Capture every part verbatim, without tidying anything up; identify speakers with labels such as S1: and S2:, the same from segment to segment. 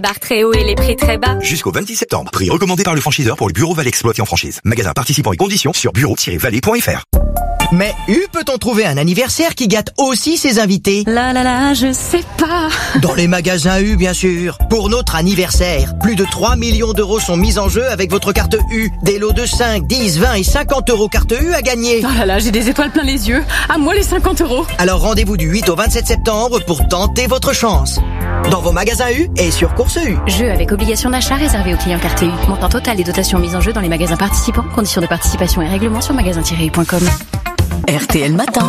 S1: Barre très haut et les prix très bas.
S2: Jusqu'au vingt-six septembre. Prix recommandé par le franchiseur pour le bureau Valais exploité en franchise. Magasin participant et conditions sur bureau tiret valais point f r.
S3: Mais U peut-on trouver un anniversaire qui gâte aussi ses invités?
S1: Là là là, je sais pas.
S3: Dans les magasins U, bien sûr. Pour notre anniversaire, plus de trois millions d'euros sont mis en jeu avec votre carte U. Des lots de cinq, dix, vingt et cinquante euros carte U à gagner.
S1: Oh là là, j'ai des étoiles plein les yeux. À moi les cinquante euros.
S3: Alors rendez-vous du huit au vingt-sept septembre pour tenter votre chance. Dans vos magasins U et sur Course U.
S1: Jeu avec obligation d'achat réservé aux clients carte U. Montant total des dotations mises en jeu dans les magasins participants. Conditions de participation et règlements sur magasin tiret u point com.
S4: R T L Matin.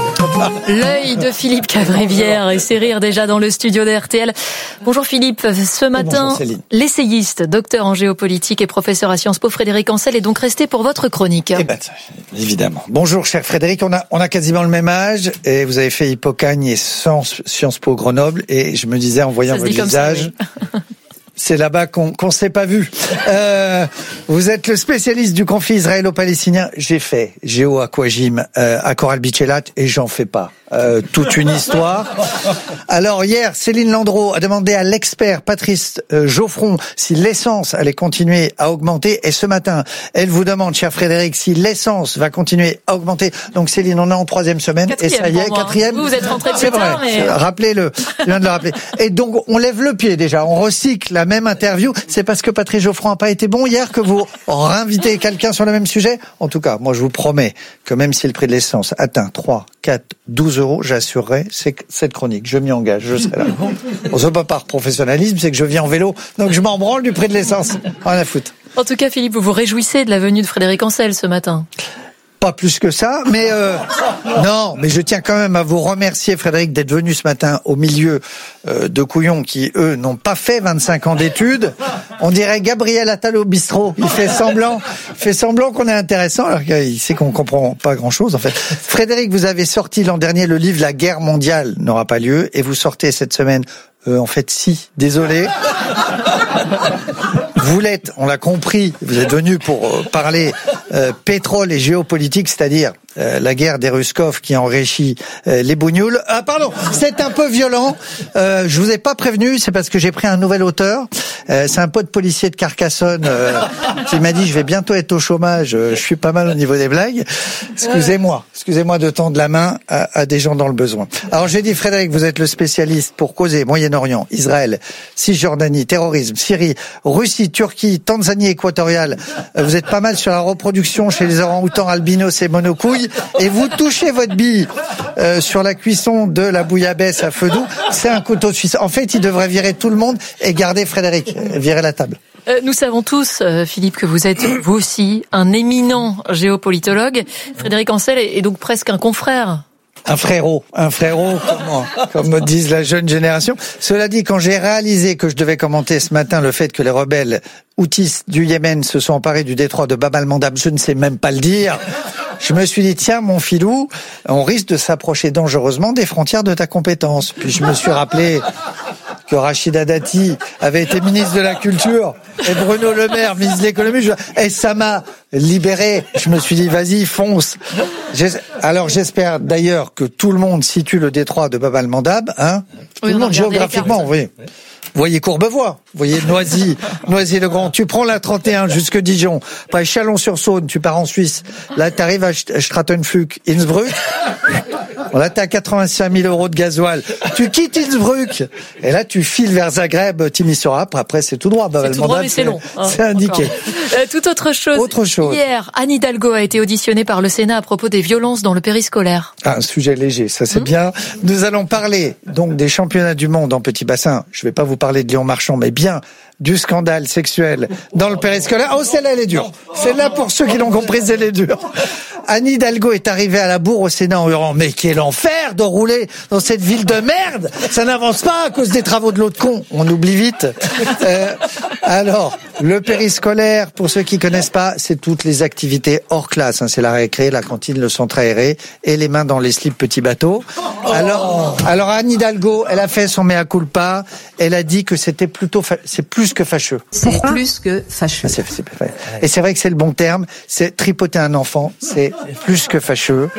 S4: L'œil de Philippe Cavrivière et ses rires déjà dans le studio de R T L. Bonjour Philippe, ce matin, l'essayiste, docteur en géopolitique et professeur à Sciences Po, Frédéric Ancel, est donc resté pour votre chronique.
S5: Eh ben, évidemment. Bonjour cher Frédéric, on a, on a quasiment le même âge et vous avez fait Hippocagne et Sciences Po Grenoble et je me disais en voyant votre visage... Ça, oui. C'est là-bas qu'on qu'on s'est pas vu. Euh, vous êtes le spécialiste du conflit israélo-palestinien. J'ai fait Géo Aquagym euh, à Coral Beach Eilat et j'en fais pas. Euh, toute une histoire. Alors hier, Céline Landreau a demandé à l'expert Patrice euh, Geoffron si l'essence allait continuer à augmenter. Et ce matin, elle vous demande, cher Frédéric, si l'essence va continuer à augmenter. Donc Céline, on est en troisième semaine.
S4: Quatrième,
S5: et ça y est, quatrième.
S4: Vous, vous êtes rentré de
S5: C'est vrai.
S4: tard, mais...
S5: Rappelez-le. Je viens de le rappeler. Et donc, on lève le pied déjà. On recycle la même interview. C'est parce que Patrice Geoffron n'a pas été bon hier que vous réinvitez quelqu'un sur le même sujet. En tout cas, moi, je vous promets que même si le prix de l'essence atteint trois, quatre, douze euros, j'assurerai cette chronique. Je m'y engage, je serai là. On se bat par professionnalisme, c'est que je viens en vélo, donc je m'en branle du prix de l'essence. Rien à foutre.
S4: En tout cas, Philippe, vous vous réjouissez de la venue de Frédéric Ancel ce matin.
S5: Pas plus que ça, mais euh, non, mais je tiens quand même à vous remercier, Frédéric, d'être venu ce matin au milieu euh, de couillons qui, eux, n'ont pas fait vingt-cinq ans d'études. On dirait Gabriel Attal au bistrot. Il fait semblant, il fait semblant qu'on est intéressant, alors qu'il sait qu'on comprend pas grand-chose, en fait. Frédéric, vous avez sorti l'an dernier le livre La guerre mondiale n'aura pas lieu, et vous sortez cette semaine, euh, en fait, si, désolé. Vous l'êtes, on l'a compris, vous êtes venu pour parler euh, pétrole et géopolitique, c'est-à-dire euh, la guerre des Ruskov qui enrichit euh, les bougnoules. Ah pardon, c'est un peu violent, euh, je vous ai pas prévenu, c'est parce que j'ai pris un nouvel auteur, euh, c'est un pote policier de Carcassonne euh, qui m'a dit je vais bientôt être au chômage, euh, je suis pas mal au niveau des blagues, excusez-moi, excusez-moi de tendre la main à, à des gens dans le besoin. Alors j'ai dit Frédéric, vous êtes le spécialiste pour causer Moyen-Orient, Israël, Cisjordanie, terrorisme, Syrie, Russie, Turquie, Tanzanie équatoriale. Vous êtes pas mal sur la reproduction chez les orang-outans albinos et monocouilles. Et vous touchez votre bille euh, sur la cuisson de la bouillabaisse à feu doux. C'est un couteau suisse. En fait, il devrait virer tout le monde et garder Frédéric. Virer la table.
S4: Euh, nous savons tous, euh, Philippe, que vous êtes, vous aussi, un éminent géopolitologue. Frédéric Ancel est, est donc presque un confrère.
S5: Un frérot, un frérot, comme, comme me disent la jeune génération. Cela dit, quand j'ai réalisé que je devais commenter ce matin le fait que les rebelles houthis du Yémen se sont emparés du détroit de Bab al-Mandab, je ne sais même pas le dire, je me suis dit, tiens, mon filou, on risque de s'approcher dangereusement des frontières de ta compétence. Puis je me suis rappelé que Rachida Dati avait été ministre de la Culture et Bruno Le Maire, ministre de l'Économie. Et ça m'a libéré. Je me suis dit, vas-y, fonce. Alors j'espère d'ailleurs que tout le monde situe le détroit de Bab al-Mandab. Hein tout
S4: oui,
S5: le monde géographiquement, oui. Vous voyez Courbevoie, vous voyez Noisy, Noisy-le-Grand. Tu prends la trente et un jusque Dijon. Après Chalon-sur-Saône, tu pars en Suisse. Là, tu arrives à Strattenfluck, Innsbruck. Bon, là, t'es à quatre-vingt-cinq mille euros de gasoil. Tu quittes Innsbruck. Et là, tu files vers Zagreb, Timisoara. Après, c'est tout droit.
S4: C'est tout droit, mais c'est long. Hein,
S5: c'est indiqué.
S4: Euh, tout autre chose.
S5: Autre chose.
S4: Hier, Anne Hidalgo a été auditionnée par le Sénat à propos des violences dans le périscolaire.
S5: Ah, un sujet léger, ça c'est mmh. bien. Nous allons parler donc des championnats du monde en petit bassin. Je vais pas vous parler de Léon Marchand, mais bien du scandale sexuel dans le périscolaire. Oh, celle-là, elle est dure. Celle-là, pour ceux qui l'ont compris, elle est dure. Anne Hidalgo est arrivée à la bourre au Sénat en hurlant « Mais quel enfer de rouler dans cette ville de merde! Ça n'avance pas à cause des travaux de l'autre con !» On oublie vite. Euh, alors, le périscolaire, pour ceux qui connaissent pas, c'est toutes les activités hors classe. Hein. C'est la récré, la cantine, le centre aéré et les mains dans les slips petits bateaux. Alors, alors Anne Hidalgo, elle a fait son mea culpa. Elle a dit que c'était plutôt, fa- c'est plus que fâcheux.
S6: C'est Pourquoi plus que fâcheux.
S5: Ah, c'est, c'est, et c'est vrai que c'est le bon terme. C'est tripoter un enfant. C'est plus que fâcheux.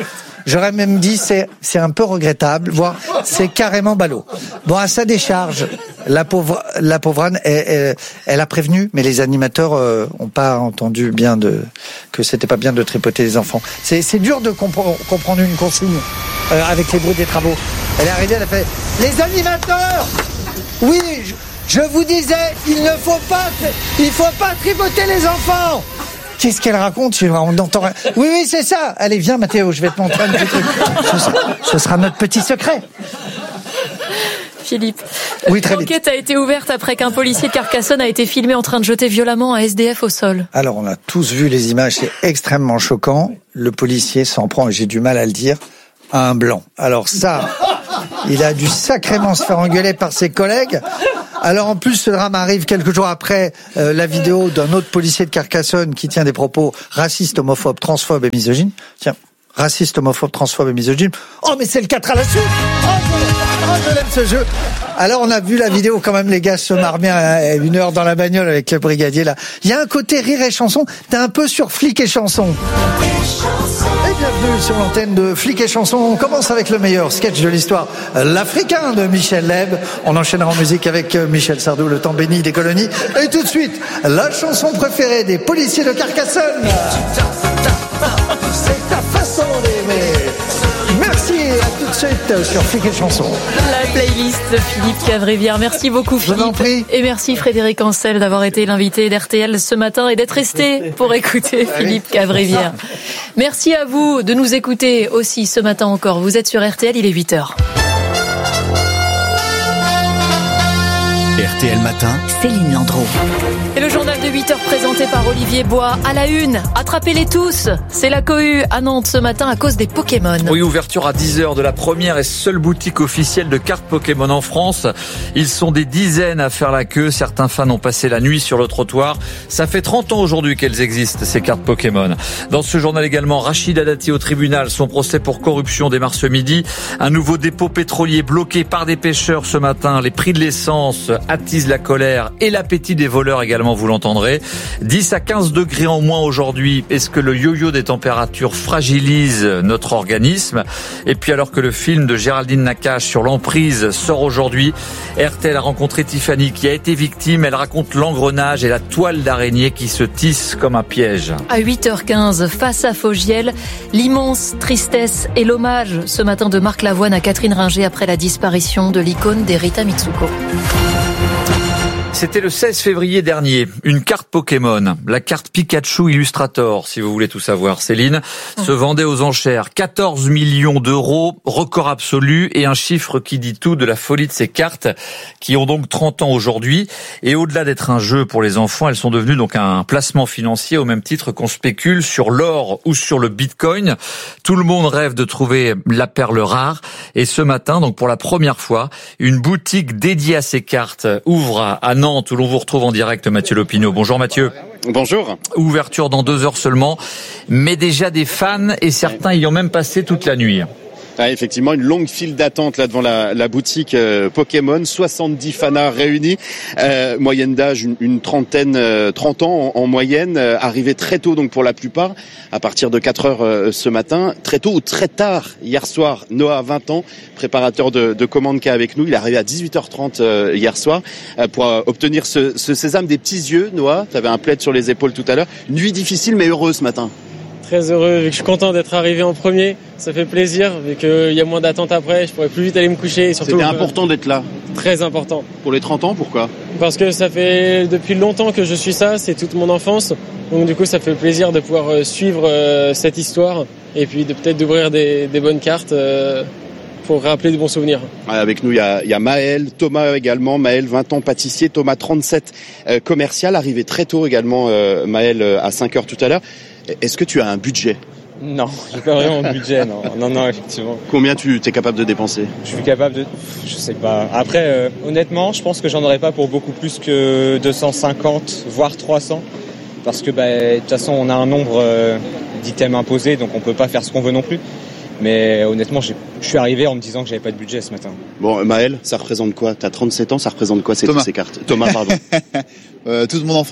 S5: J'aurais même dit c'est c'est un peu regrettable, voire c'est carrément ballot. Bon, à sa décharge, la pauvre la pauvre Anne, elle, elle, elle a prévenu, mais les animateurs euh, ont pas entendu bien de que c'était pas bien de tripoter les enfants. C'est c'est dur de compre- comprendre une consigne euh, avec les bruits des travaux. Elle est arrivée, elle a fait les animateurs. Oui, je, je vous disais, il ne faut pas, il faut pas tripoter les enfants. Qu'est-ce qu'elle raconte? On entend rien. Oui, oui, c'est ça. Allez, viens, Mathéo, je vais te montrer un petit truc. Ce sera, ce sera notre petit secret.
S4: Philippe.
S5: Oui, très vite.
S4: L'enquête a été ouverte après qu'un policier de Carcassonne a été filmé en train de jeter violemment un S D F au sol.
S5: Alors, on a tous vu les images, c'est extrêmement choquant. Le policier s'en prend, et j'ai du mal à le dire, à un blanc. Alors ça, il a dû sacrément se faire engueuler par ses collègues. Alors en plus, ce drame arrive quelques jours après euh, la vidéo d'un autre policier de Carcassonne qui tient des propos racistes, homophobes, transphobes et misogynes. Tiens, raciste, homophobe, transphobe et misogyne. Oh, mais c'est le quatre à la suite. Oh, je, oh, je l'aime ce jeu. Alors on a vu la vidéo quand même, les gars se marrent bien, hein, une heure dans la bagnole avec le brigadier là. Il y a un côté rire et chanson. T'es un peu sur Flic et chanson. Et bienvenue sur l'antenne de Flic et chanson. On commence avec le meilleur sketch de l'histoire, l'Africain de Michel Leb. On enchaînera en musique avec Michel Sardou, le temps béni des colonies. Et tout de suite, la chanson préférée des policiers de Carcassonne. C'est ta façon d'aimer. Merci, à tout de suite sur Flic et chanson.
S4: La playlist de Philippe Cavrivière. Merci beaucoup Philippe.
S5: Je vous en prie.
S4: Et merci Frédéric Ancel d'avoir été l'invité d'R T L ce matin et d'être resté pour écouter Philippe Cavrivière. Merci à vous de nous écouter aussi ce matin encore. Vous êtes sur R T L, il est huit heures.
S2: R T L Matin,
S1: Céline Landreau.
S4: Et le journal de huit heures présenté par Olivier Bois à la une. Attrapez-les tous. C'est la cohue à Nantes ce matin à cause des Pokémon.
S6: Oui, ouverture à dix heures de la première et seule boutique officielle de cartes Pokémon en France. Ils sont des dizaines à faire la queue. Certains fans ont passé la nuit sur le trottoir. Ça fait trente ans aujourd'hui qu'elles existent, ces cartes Pokémon. Dans ce journal également, Rachida Dati au tribunal. Son procès pour corruption démarre ce midi. Un nouveau dépôt pétrolier bloqué par des pêcheurs ce matin. Les prix de l'essence attisent la colère et l'appétit des voleurs également, vous l'entendrez. dix à quinze degrés en moins aujourd'hui. Est-ce que le yo-yo des températures fragilise notre organisme? Et puis alors que le film de Géraldine Nakache sur l'emprise sort aujourd'hui, R T L a rencontré Tiffany qui a été victime. Elle raconte l'engrenage et la toile d'araignée qui se tisse comme un piège.
S4: À huit heures quinze, face à Fogiel, l'immense tristesse et l'hommage ce matin de Marc Lavoine à Catherine Ringer après la disparition de l'icône d'Erita Mitsuko.
S6: C'était le seize février dernier, une carte Pokémon, la carte Pikachu Illustrator, si vous voulez tout savoir, Céline, se vendait aux enchères quatorze millions d'euros, record absolu et un chiffre qui dit tout de la folie de ces cartes qui ont donc trente ans aujourd'hui. Et au-delà d'être un jeu pour les enfants, elles sont devenues donc un placement financier au même titre qu'on spécule sur l'or ou sur le bitcoin. Tout le monde rêve de trouver la perle rare. Et ce matin, donc pour la première fois, une boutique dédiée à ces cartes ouvre à Nantes, où l'on vous retrouve en direct, Mathieu Lopineau. Bonjour Mathieu.
S7: Bonjour.
S6: Ouverture dans deux heures seulement, mais déjà des fans et certains y ont même passé toute la nuit.
S7: Ah, effectivement, une longue file d'attente là devant la, la boutique euh, Pokémon, soixante-dix fanards réunis, euh, moyenne d'âge une, une trentaine, euh, trente ans en, en moyenne, euh, arrivés très tôt donc pour la plupart, à partir de quatre heures euh, ce matin, très tôt ou très tard hier soir. Noah, vingt ans, préparateur de, de commande qui est avec nous, il est arrivé à dix-huit heures trente euh, hier soir euh, pour euh, obtenir ce, ce sésame des petits yeux. Noah, tu avais un plaid sur les épaules tout à l'heure, une nuit difficile mais heureuse ce matin.
S8: Très heureux, vu que je suis content d'être arrivé en premier, ça fait plaisir, vu qu'il y a moins d'attente après, je pourrais plus vite aller me coucher. Et surtout,
S7: c'était important d'être là.
S8: Très important.
S7: Pour les trente ans, pourquoi?
S8: Parce que ça fait depuis longtemps que je suis ça, c'est toute mon enfance, donc du coup ça fait plaisir de pouvoir suivre cette histoire, et puis de peut-être d'ouvrir des, des bonnes cartes pour rappeler de bons souvenirs.
S7: Avec nous, il y a, il y a Maël, Thomas également, Maël, vingt ans, pâtissier, Thomas, trente-sept, euh, commercial, arrivé très tôt également, euh, Maël, à cinq heures tout à l'heure. Est-ce que tu as un budget?
S8: Non, j'ai pas vraiment de budget, non. Non, non, effectivement.
S7: Combien tu es capable de dépenser?
S8: Je suis capable de... Je sais pas. Après, euh, honnêtement, je pense que j'en aurais pas pour beaucoup plus que deux cent cinquante, voire trois cents. Parce que, bah, de toute façon, on a un nombre euh, d'items imposés, donc on peut pas faire ce qu'on veut non plus. Mais honnêtement, j'ai, je suis arrivé en me disant que j'avais pas de budget ce matin.
S7: Bon, Maël, ça représente quoi? T'as trente-sept ans, ça représente quoi ces, ces cartes? Thomas, pardon.
S9: euh, toute mon enfance.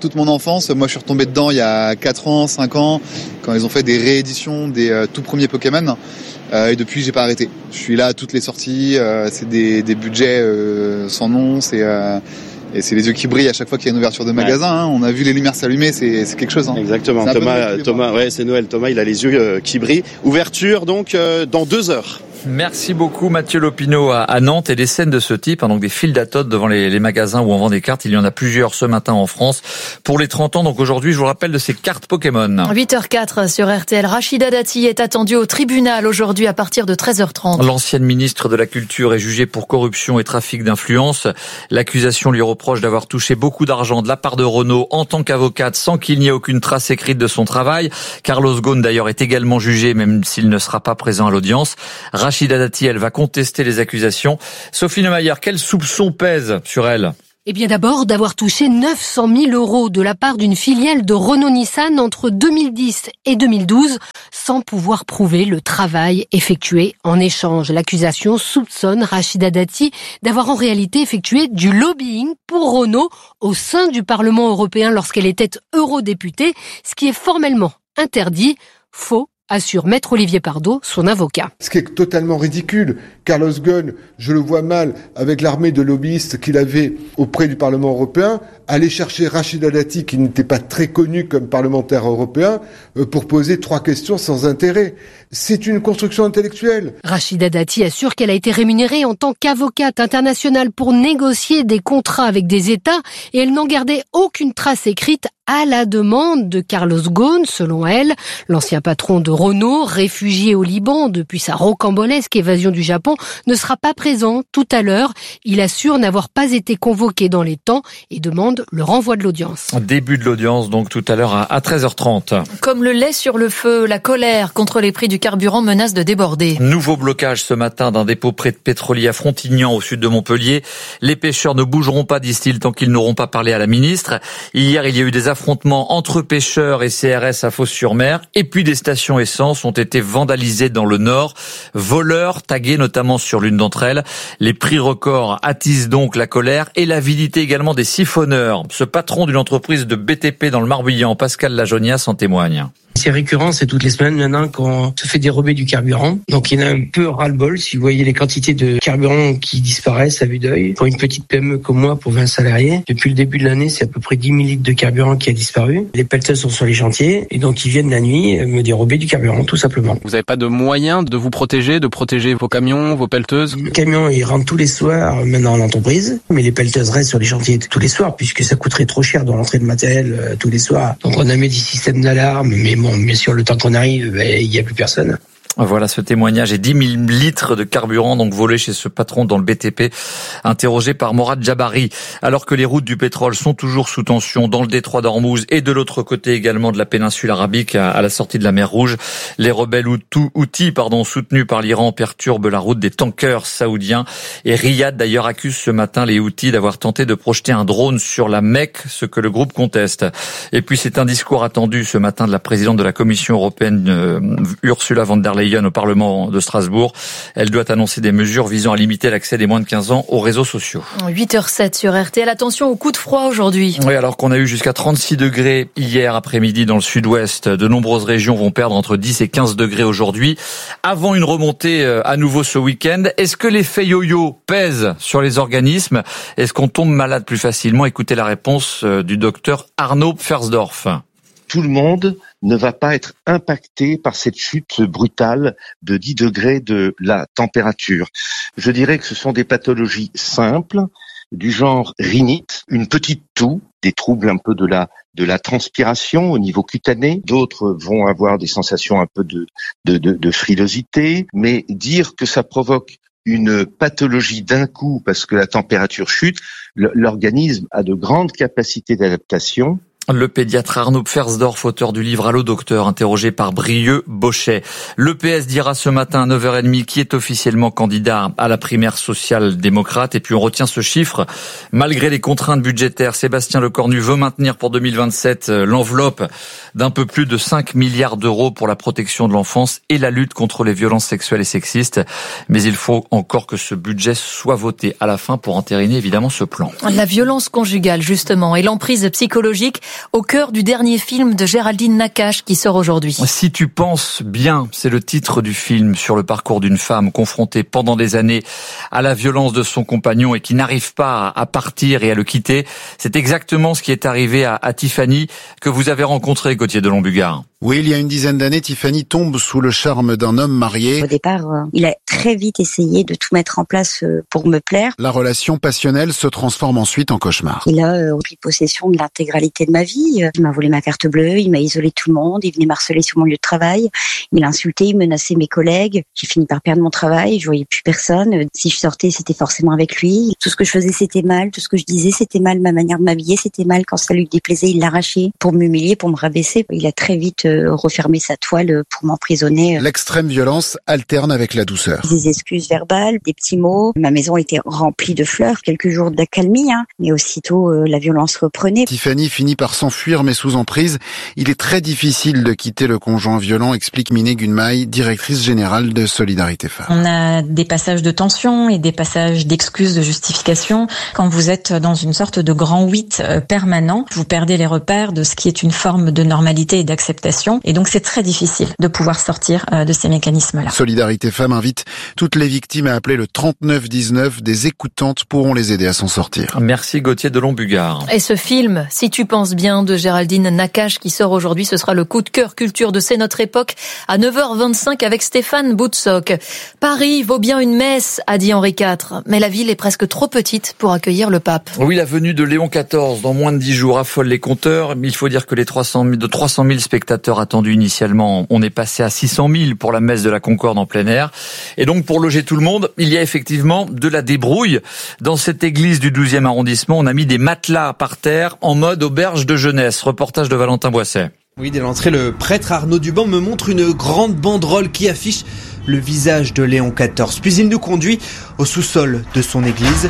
S9: toute mon enfance. Moi, je suis retombé dedans il y a quatre ans, cinq ans, quand ils ont fait des rééditions des euh, tout premiers Pokémon. Euh, et depuis, j'ai pas arrêté. Je suis là à toutes les sorties. Euh, c'est des, des budgets euh, sans nom. C'est euh, et c'est les yeux qui brillent à chaque fois qu'il y a une ouverture de magasin. Hein. On a vu les lumières s'allumer, c'est, c'est quelque chose. Hein.
S7: Exactement. Thomas, Thomas, ouais, c'est Noël. Thomas, il a les yeux euh, qui brillent. Ouverture donc euh, dans deux heures.
S6: Merci beaucoup Mathieu Lopineau à, à Nantes. Et des scènes de ce type, hein, donc des files d'attente devant les, les magasins où on vend des cartes, il y en a plusieurs ce matin en France pour les trente ans. Donc aujourd'hui, je vous rappelle de ces cartes Pokémon.
S4: huit heures quatre sur R T L. Rachida Dati est attendue au tribunal aujourd'hui à partir de treize heures trente.
S6: L'ancienne ministre de la Culture est jugée pour corruption et trafic d'influence. L'accusation lui reproche d'avoir touché beaucoup d'argent de la part de Renault en tant qu'avocate sans qu'il n'y ait aucune trace écrite de son travail. Carlos Ghosn d'ailleurs est également jugé même s'il ne sera pas présent à l'audience. Rachida Dati, elle va contester les accusations. Sophie Neumayer, quels soupçons pèsent sur elle ?
S10: Eh bien d'abord d'avoir touché neuf cent mille euros de la part d'une filiale de Renault-Nissan entre deux mille dix et deux mille douze sans pouvoir prouver le travail effectué en échange. L'accusation soupçonne Rachida Dati d'avoir en réalité effectué du lobbying pour Renault au sein du Parlement européen lorsqu'elle était eurodéputée, ce qui est formellement interdit. Faux, assure Maître Olivier Pardo, son avocat.
S11: Ce qui est totalement ridicule. Carlos Ghosn, je le vois mal, avec l'armée de lobbyistes qu'il avait auprès du Parlement européen, aller chercher Rachida Dati, qui n'était pas très connue comme parlementaire européen, pour poser trois questions sans intérêt. C'est une construction intellectuelle.
S10: Rachida Dati assure qu'elle a été rémunérée en tant qu'avocate internationale pour négocier des contrats avec des États et elle n'en gardait aucune trace écrite à la demande de Carlos Ghosn, selon elle. L'ancien patron de Renault, réfugié au Liban depuis sa rocambolesque évasion du Japon, ne sera pas présent tout à l'heure. Il assure n'avoir pas été convoqué dans les temps et demande le renvoi de l'audience.
S6: Début de l'audience, donc tout à l'heure à treize heures trente.
S4: Comme le lait sur le feu, la colère contre les prix du carburant menace de déborder.
S6: Nouveau blocage ce matin d'un dépôt près de pétrolier à Frontignan au sud de Montpellier. Les pêcheurs ne bougeront pas, disent-ils, tant qu'ils n'auront pas parlé à la ministre. Hier, il y a eu des affrontements entre pêcheurs et C R S à Fos-sur-Mer. Et puis des stations essence ont été vandalisées dans le nord. Voleurs tagués notamment sur l'une d'entre elles. Les prix records attisent donc la colère et l'avidité également des siphonneurs. Ce patron d'une entreprise de B T P dans le Morbihan, Pascal Lajonia, s'en témoigne.
S12: C'est récurrent, c'est toutes les semaines maintenant qu'on se fait dérober du carburant. Donc il y en a un peu ras-le-bol si vous voyez les quantités de carburant qui disparaissent à vue d'œil. Pour une petite P M E comme moi, pour vingt salariés, depuis le début de l'année, c'est à peu près dix mille litres de carburant qui a disparu. Les pelleteuses sont sur les chantiers et donc ils viennent la nuit me dérober du carburant, tout simplement.
S13: Vous n'avez pas de moyens de vous protéger, de protéger vos camions, vos pelleteuses ?
S12: Le camion, il rentre tous les soirs maintenant en entreprise, mais les pelleteuses restent sur les chantiers tous les soirs puisque ça coûterait trop cher de rentrer de matériel euh, tous les soirs. Donc on a mis des systèmes d'alarme, mais bon, bien sûr, le temps qu'on arrive, il n'y a plus personne.
S6: Voilà ce témoignage et dix mille litres de carburant donc volés chez ce patron dans le B T P, interrogé par Morad Jabari. Alors que les routes du pétrole sont toujours sous tension dans le détroit d'Ormuz et de l'autre côté également de la péninsule arabique à la sortie de la mer Rouge, les rebelles Houthis, pardon, soutenus par l'Iran perturbent la route des tankers saoudiens. Et Riyad d'ailleurs accuse ce matin les Houthis d'avoir tenté de projeter un drone sur la Mecque, ce que le groupe conteste. Et puis c'est un discours attendu ce matin de la présidente de la Commission européenne, euh, Ursula von der Leyen, au Parlement de Strasbourg. Elle doit annoncer des mesures visant à limiter l'accès des moins de quinze ans aux réseaux sociaux.
S4: huit heures sept sur R T L. Attention au coup de froid aujourd'hui.
S6: Oui, alors qu'on a eu jusqu'à trente-six degrés hier après-midi dans le sud-ouest. De nombreuses régions vont perdre entre dix et quinze degrés aujourd'hui. Avant une remontée à nouveau ce week-end, est-ce que l'effet yo-yo pèse sur les organismes ? Est-ce qu'on tombe malade plus facilement ? Écoutez la réponse du docteur Arnaud Pfersdorf.
S14: Tout le monde ne va pas être impacté par cette chute brutale de dix degrés de la température. Je dirais que ce sont des pathologies simples, du genre rhinite, une petite toux, des troubles un peu de la de la transpiration au niveau cutané. D'autres vont avoir des sensations un peu de de, de, de frilosité, mais dire que ça provoque une pathologie d'un coup parce que la température chute, l'organisme a de grandes capacités d'adaptation.
S6: Le pédiatre Arnaud Pfersdorf, auteur du livre Allô docteur, interrogé par Brieux Bochet. Le P S dira ce matin à neuf heures trente qui est officiellement candidat à la primaire social-démocrate. Et puis on retient ce chiffre. Malgré les contraintes budgétaires, Sébastien Lecornu veut maintenir pour deux mille vingt-sept l'enveloppe d'un peu plus de cinq milliards d'euros pour la protection de l'enfance et la lutte contre les violences sexuelles et sexistes. Mais il faut encore que ce budget soit voté à la fin pour entériner évidemment ce plan.
S4: La violence conjugale justement et l'emprise psychologique au cœur du dernier film de Géraldine Nakache qui sort aujourd'hui.
S6: Si tu penses bien, c'est le titre du film sur le parcours d'une femme confrontée pendant des années à la violence de son compagnon et qui n'arrive pas à partir et à le quitter. C'est exactement ce qui est arrivé à, à Tiffany, que vous avez rencontré, Gauthier de Lombugard.
S15: Oui, il y a une dizaine d'années, Tiffany tombe sous le charme d'un homme marié.
S16: Au départ, euh, il a très vite essayé de tout mettre en place euh, pour me plaire.
S15: La relation passionnelle se transforme ensuite en cauchemar.
S16: Il a euh, pris possession de l'intégralité de ma vie. Il m'a volé ma carte bleue, il m'a isolé de tout le monde, il venait m'harceler sur mon lieu de travail. Il a insulté, il menaçait mes collègues. J'ai fini par perdre mon travail, je voyais plus personne. Si je sortais, c'était forcément avec lui. Tout ce que je faisais, c'était mal. Tout ce que je disais, c'était mal. Ma manière de m'habiller, c'était mal. Quand ça lui déplaisait, il l'arrachait pour m'humilier, pour me rabaisser. Il a très vite refermer sa toile pour m'emprisonner.
S15: L'extrême violence alterne avec la douceur.
S16: Des excuses verbales, des petits mots. Ma maison était remplie de fleurs, quelques jours d'accalmie, hein, mais aussitôt euh, la violence reprenait.
S15: Tiffany finit par s'enfuir mais sous emprise. Il est très difficile de quitter le conjoint violent, explique Miné Gunmaï, directrice générale de Solidarité Femmes.
S17: On a des passages de tension et des passages d'excuses, de justification. Quand vous êtes dans une sorte de grand huit permanent, vous perdez les repères de ce qui est une forme de normalité et d'acceptation. Et donc c'est très difficile de pouvoir sortir de ces mécanismes-là.
S15: Solidarité Femmes invite toutes les victimes à appeler le trente-neuf dix-neuf. Des écoutantes pourront les aider à s'en sortir.
S6: Merci Gauthier de Lombugard.
S4: Et ce film, Si tu penses bien, de Géraldine Nakache qui sort aujourd'hui, ce sera le coup de cœur culture de C'est notre époque à neuf heures vingt-cinq avec Stéphane Boutsock. Paris vaut bien une messe, a dit Henri quatre, mais la ville est presque trop petite pour accueillir le pape.
S6: Oui, la venue de Léon quatorze dans moins de dix jours affole les compteurs. Il faut dire que les trois cent mille, de trois cent mille spectateurs attendus initialement, on est passé à six cent mille pour la messe de la Concorde en plein air. Et donc, pour loger tout le monde, il y a effectivement de la débrouille. Dans cette église du douzième arrondissement, on a mis des matelas par terre en mode auberge de jeunesse. Reportage de Valentin Boisset.
S18: Oui, dès l'entrée, le prêtre Arnaud Duban me montre une grande banderole qui affiche le visage de Léon quatorze. Puis il nous conduit au sous-sol de son église.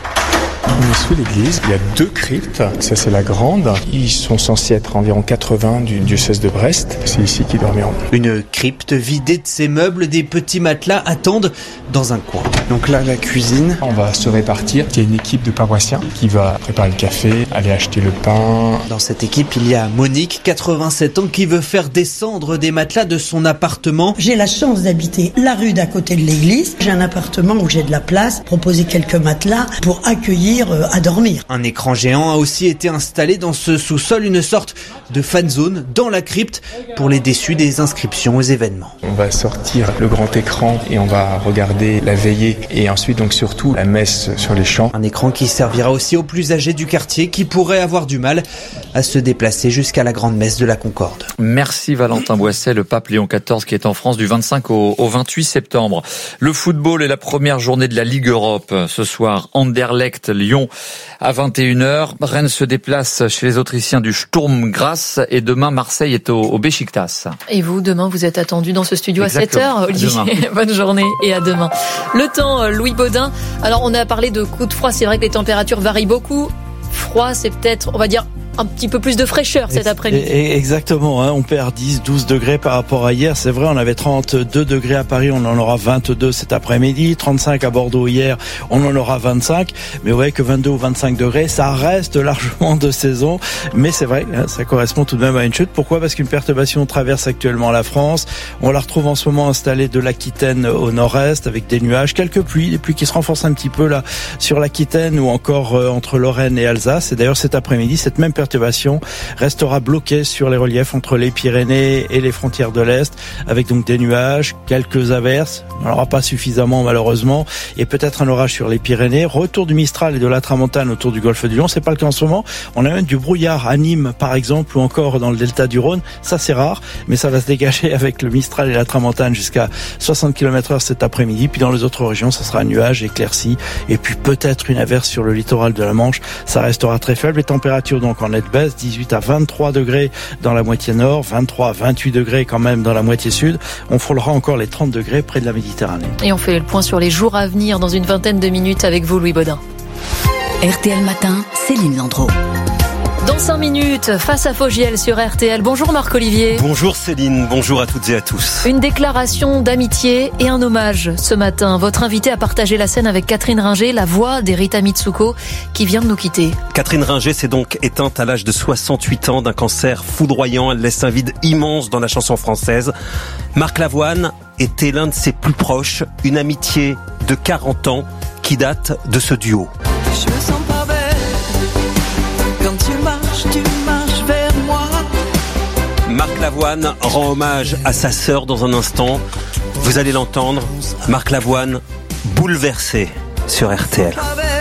S19: On est sous l'église, il y a deux cryptes, ça c'est la grande, ils sont censés être environ quatre-vingts du diocèse de Brest, c'est ici qu'ils dormiront.
S18: Une crypte vidée de ses meubles, des petits matelas attendent dans un coin.
S19: Donc là la cuisine, on va se répartir, il y a une équipe de paroissiens qui va préparer le café, aller acheter le pain.
S18: Dans cette équipe il y a Monique, quatre-vingt-sept ans, qui veut faire descendre des matelas de son appartement.
S20: J'ai la chance d'habiter la rue d'à côté de l'église, j'ai un appartement où j'ai de la place, proposer quelques matelas pour accueillir à dormir.
S18: Un écran géant a aussi été installé dans ce sous-sol, une sorte de fan zone dans la crypte pour les déçus des inscriptions aux événements.
S19: On va sortir le grand écran et on va regarder la veillée et ensuite donc surtout la messe sur les champs.
S18: Un écran qui servira aussi aux plus âgés du quartier qui pourraient avoir du mal à se déplacer jusqu'à la grande messe de la Concorde.
S6: Merci Valentin Boisset, le pape Léon quatorze qui est en France du vingt-cinq au, au vingt-huit septembre. Le football est la première journée de la Ligue Europe. Ce soir, Anderlecht Lyon à vingt et une heures. Rennes se déplace chez les Autrichiens du Sturm Graz et demain Marseille est au, au Beşiktaş.
S4: Et vous, demain, vous êtes attendu dans ce studio
S6: Exactement.
S4: à sept heures, Olivier. Bonne journée et à demain. Le temps, Louis Baudin. Alors, on a parlé de coups de froid. C'est vrai que les températures varient beaucoup. Froid, c'est peut-être, on va dire, un petit peu plus de fraîcheur cet après-midi.
S21: Exactement, hein, on perd dix, douze degrés par rapport à hier. C'est vrai, on avait trente-deux degrés à Paris, on en aura vingt-deux cet après-midi. trente-cinq à Bordeaux hier, on en aura vingt-cinq. Mais vous voyez que vingt-deux ou vingt-cinq degrés, ça reste largement de saison. Mais c'est vrai, hein, ça correspond tout de même à une chute. Pourquoi ? Parce qu'une perturbation traverse actuellement la France. On la retrouve en ce moment installée de l'Aquitaine au nord-est avec des nuages, quelques pluies, des pluies qui se renforcent un petit peu là sur l'Aquitaine ou encore euh, entre Lorraine et Alsace. Et d'ailleurs cet après-midi, cette même perturbation restera bloquée sur les reliefs entre les Pyrénées et les frontières de l'Est, avec donc des nuages, quelques averses, il n'y en aura pas suffisamment malheureusement, et peut-être un orage sur les Pyrénées, retour du Mistral et de la Tramontane autour du golfe du Lion, c'est pas le cas en ce moment, on a même du brouillard à Nîmes par exemple, ou encore dans le delta du Rhône, ça c'est rare, mais ça va se dégager avec le Mistral et la Tramontane jusqu'à soixante kilomètres heure cet après-midi, puis dans les autres régions, ça sera un nuage éclairci, et puis peut-être une averse sur le littoral de la Manche, ça restera très faible, les températures donc en nette baisse, dix-huit à vingt-trois degrés dans la moitié nord, vingt-trois à vingt-huit degrés quand même dans la moitié sud. On frôlera encore les trente degrés près de la Méditerranée.
S4: Et on fait le point sur les jours à venir dans une vingtaine de minutes avec vous, Louis Baudin.
S1: R T L Matin, Céline Landreau.
S4: Dans cinq minutes, face à Fogiel sur R T L. Bonjour Marc-Olivier.
S3: Bonjour Céline, bonjour à toutes et à tous.
S4: Une déclaration d'amitié et un hommage ce matin. Votre invité a partagé la scène avec Catherine Ringer, la voix d'Erita Mitsuko, qui vient de nous quitter.
S3: Catherine Ringer s'est donc éteinte à l'âge de soixante-huit ans d'un cancer foudroyant. Elle laisse un vide immense dans la chanson française. Marc Lavoine était l'un de ses plus proches, une amitié de quarante ans qui date de ce duo.
S22: Je me sens pas belle. Quand tu marches, tu marches vers moi.
S3: Marc Lavoine rend hommage à sa sœur dans un instant. Vous allez l'entendre. Marc Lavoine, bouleversé sur R T L.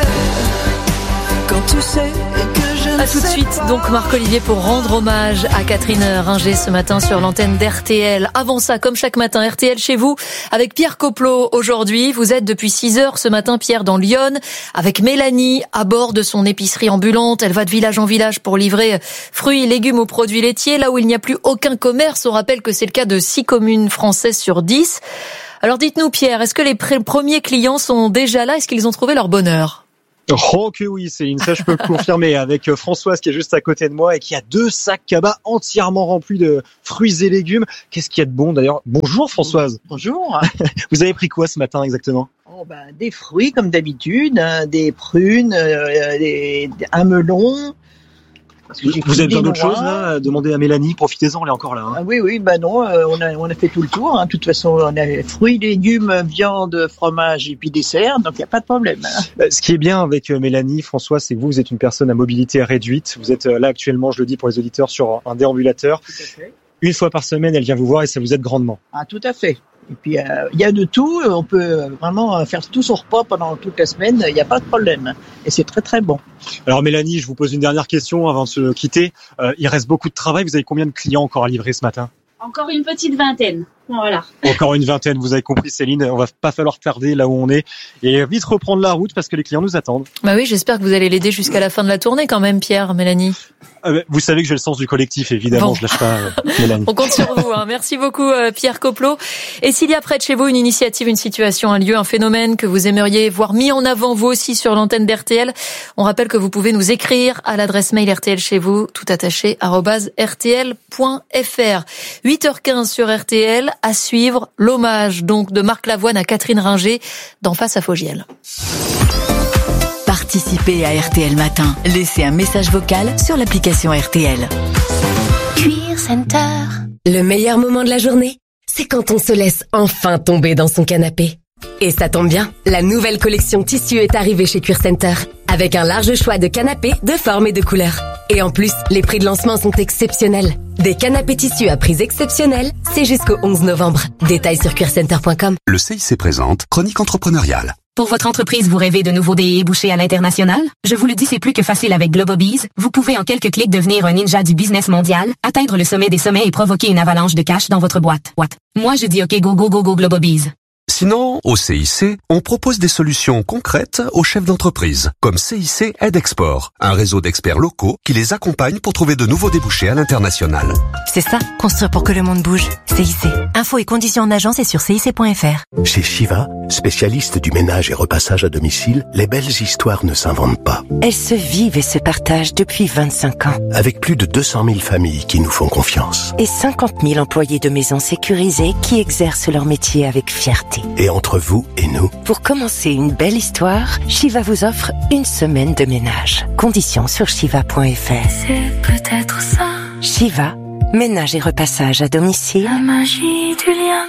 S22: Quand tu sais que je
S4: A tout de suite, donc Marc-Olivier, pour rendre hommage à Catherine Ringer ce matin sur l'antenne d'R T L. Avant ça, comme chaque matin, R T L chez vous, avec Pierre Coplot aujourd'hui. Vous êtes depuis six heures ce matin, Pierre, dans Lyon, avec Mélanie, à bord de son épicerie ambulante. Elle va de village en village pour livrer fruits et légumes aux produits laitiers, là où il n'y a plus aucun commerce. On rappelle que c'est le cas de six communes françaises sur dix. Alors dites-nous, Pierre, est-ce que les premiers clients sont déjà là? Est-ce qu'ils ont trouvé leur bonheur?
S23: Oh que oui, Céline, ça je peux le confirmer, avec Françoise qui est juste à côté de moi et qui a deux sacs cabas entièrement remplis de fruits et légumes. Qu'est-ce qu'il y a de bon d'ailleurs? Bonjour Françoise.
S24: Bonjour.
S23: Vous avez pris quoi ce matin exactement?
S24: Oh ben, des fruits comme d'habitude, hein, des prunes, euh, des, un melon.
S23: Vous, vous avez besoin d'autre chose là? Demandez à Mélanie, profitez-en, elle est encore là. Hein.
S24: Ah, oui, oui, ben non, euh, on, a, on a fait tout le tour. Hein. De toute façon, on a fruits, légumes, viande, fromage et puis dessert, donc il n'y a pas de problème. Hein.
S23: Ce qui est bien avec Mélanie, François, c'est que vous, vous êtes une personne à mobilité réduite. Vous êtes là actuellement, je le dis pour les auditeurs, sur un déambulateur.
S24: Tout à fait.
S23: Une fois par semaine, elle vient vous voir et ça vous aide grandement.
S24: Ah, tout à fait. Et puis, il euh, y a de tout. On peut vraiment faire tout son repas pendant toute la semaine. Il n'y a pas de problème. Et c'est très, très bon.
S23: Alors, Mélanie, je vous pose une dernière question avant de se quitter. Euh, il reste beaucoup de travail. Vous avez combien de clients encore à livrer ce matin?
S25: Encore une petite vingtaine. Voilà.
S23: Encore une vingtaine. Vous avez compris, Céline. On va pas falloir tarder là où on est et vite reprendre la route parce que les clients nous attendent.
S4: Bah oui, j'espère que vous allez l'aider jusqu'à la fin de la tournée quand même, Pierre, Mélanie.
S23: Vous savez que j'ai le sens du collectif, évidemment, bon. Je lâche pas, euh, Mélanie.
S4: On compte sur vous. Hein. Merci beaucoup, euh, Pierre Coplot. Et s'il y a près de chez vous une initiative, une situation, un lieu, un phénomène que vous aimeriez voir mis en avant vous aussi sur l'antenne d'R T L, on rappelle que vous pouvez nous écrire à l'adresse mail R T L chez vous, tout attaché, arobase R T L point F R. huit heures quinze sur R T L, à suivre l'hommage donc de Marc Lavoine à Catherine Ringer dans Face à Fogiel.
S26: Participez à R T L Matin. Laissez un message vocal sur l'application R T L.
S10: Cuir Center. Le meilleur moment de la journée, c'est quand on se laisse enfin tomber dans son canapé. Et ça tombe bien, la nouvelle collection tissu est arrivée chez Cuir Center, avec un large choix de canapés de formes et de couleurs. Et en plus, les prix de lancement sont exceptionnels. Des canapés tissus à prix exceptionnels, c'est jusqu'au onze novembre. Détails sur cuir center point com.
S27: Le C I C présente Chronique entrepreneuriale.
S28: Pour votre entreprise, vous rêvez de nouveaux débouchés à l'international? Je vous le dis, c'est plus que facile avec Globobees. Vous pouvez en quelques clics devenir un ninja du business mondial, atteindre le sommet des sommets et provoquer une avalanche de cash dans votre boîte. What? Moi, je dis OK, go, go, go, go, Globobees.
S27: Sinon, au C I C, on propose des solutions concrètes aux chefs d'entreprise, comme C I C Aide Export, un réseau d'experts locaux qui les accompagne pour trouver de nouveaux débouchés à l'international.
S26: C'est ça, construire pour que le monde bouge. C I C. Infos et conditions en agence et sur C I C point F R.
S29: Chez Shiva, spécialiste du ménage et repassage à domicile, les belles histoires ne s'inventent pas.
S10: Elles se vivent et se partagent depuis vingt-cinq ans.
S29: Avec plus de deux cent mille familles qui nous font confiance.
S10: Et cinquante mille employés de maisons sécurisées qui exercent leur métier avec fierté.
S29: Et entre vous et nous,
S10: pour commencer une belle histoire, Shiva vous offre une semaine de ménage. Conditions sur shiva point F R.
S22: C'est peut-être ça.
S10: Shiva, ménage et repassage à domicile.
S22: La magie du lien.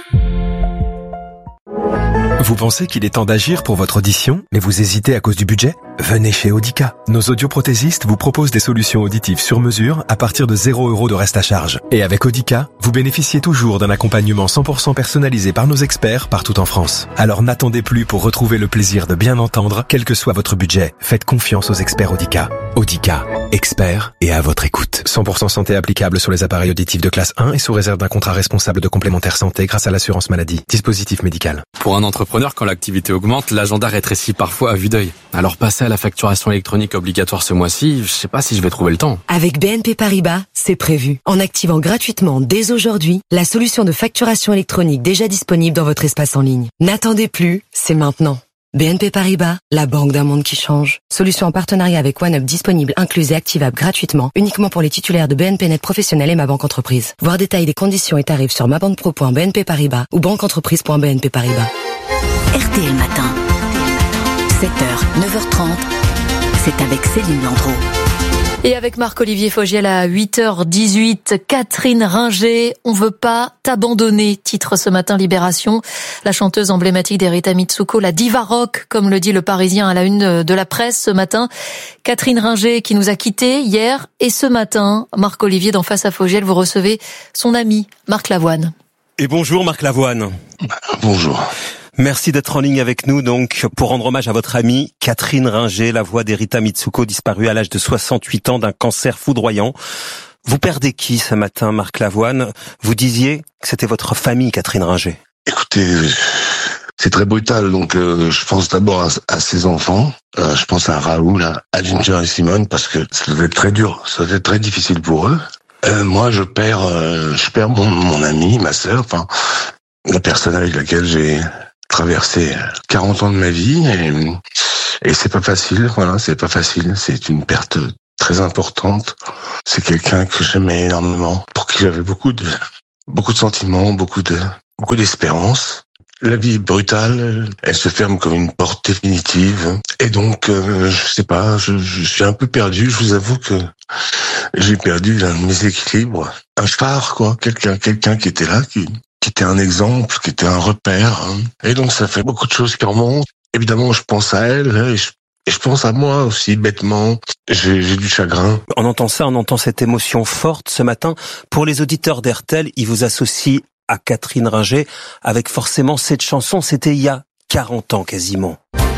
S30: Vous pensez qu'il est temps d'agir pour votre audition, mais vous hésitez à cause du budget? Venez chez Audica. Nos audioprothésistes vous proposent des solutions auditives sur mesure à partir de zéro euro de reste à charge. Et avec Audica, vous bénéficiez toujours d'un accompagnement cent pour cent personnalisé par nos experts partout en France. Alors n'attendez plus pour retrouver le plaisir de bien entendre, quel que soit votre budget. Faites confiance aux experts Audica. Audica, experts et à votre écoute. cent pour cent santé applicable sur les appareils auditifs de classe un et sous réserve d'un contrat responsable de complémentaire santé grâce à l'assurance maladie. Dispositif médical.
S13: Pour un entrepreneur, quand l'activité augmente, l'agenda rétrécit parfois à vue d'œil. Alors passer à la facturation électronique obligatoire ce mois-ci, je sais pas si je vais trouver le temps.
S10: Avec B N P Paribas, c'est prévu. En activant gratuitement dès aujourd'hui la solution de facturation électronique déjà disponible dans votre espace en ligne. N'attendez plus, c'est maintenant.
S26: B N P Paribas, la banque d'un monde qui change. Solution en partenariat avec OneUp disponible, incluse et activable gratuitement, uniquement pour les titulaires de B N P Net Professionnel et Ma Banque Entreprise. Voir détails des conditions et tarifs sur mabanque-pro point b n p paribas ou banqueentreprise point b n p paribas.
S1: R T L Matin. sept heures, neuf heures trente. C'est avec Céline Landreau.
S4: Et avec Marc-Olivier Fogiel à huit heures dix-huit, Catherine Ringer, on veut pas t'abandonner, titre ce matin Libération. La chanteuse emblématique d'Erita Mitsuko, la diva rock, comme le dit le Parisien à la une de la presse ce matin. Catherine Ringer qui nous a quittés hier et ce matin, Marc-Olivier d'En Face à Fogiel, vous recevez son ami Marc Lavoine.
S3: Et bonjour Marc Lavoine.
S2: Bonjour.
S3: Merci d'être en ligne avec nous donc pour rendre hommage à votre amie Catherine Ringer, la voix d'Erita Mitsuko, disparue à l'âge de soixante-huit ans d'un cancer foudroyant. Vous perdez qui ce matin, Marc Lavoine? Vous disiez que c'était votre famille, Catherine Ringer.
S2: Écoutez, c'est très brutal, donc euh, je pense d'abord à, à ses enfants, euh, je pense à Raoul, à, à Ginger et Simone, parce que ça devait être très dur, ça devait être très difficile pour eux. Euh, moi, je perds, euh, je perds mon, mon ami, ma sœur, enfin la personne avec laquelle j'ai traversé quarante ans de ma vie et, et c'est pas facile, voilà, c'est pas facile, c'est une perte très importante. C'est quelqu'un que j'aimais énormément, pour qui j'avais beaucoup de, beaucoup de sentiments, beaucoup de, beaucoup d'espérance. La vie est brutale, elle se ferme comme une porte définitive et donc, euh, je sais pas, je, je suis un peu perdu, je vous avoue que j'ai perdu l'un de mes équilibres, un phare, quoi, quelqu'un, quelqu'un qui était là, qui, qui était un exemple, qui était un repère. Hein. Et donc ça fait beaucoup de choses qui remontent. Évidemment, je pense à elle et je, et je pense à moi aussi, bêtement. J'ai, j'ai du chagrin.
S3: On entend ça, on entend cette émotion forte ce matin. Pour les auditeurs d'R T L, ils vous associent à Catherine Ringer avec forcément cette chanson. C'était il y a quarante ans quasiment.